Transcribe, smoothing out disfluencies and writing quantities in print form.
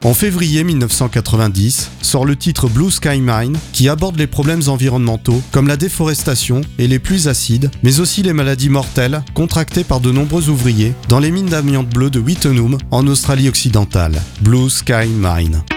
En février 1990, sort le titre Blue Sky Mine qui aborde les problèmes environnementaux comme la déforestation et les pluies acides, mais aussi les maladies mortelles contractées par de nombreux ouvriers dans les mines d'amiante bleu de Wittenoom en Australie occidentale. Blue Sky Mine.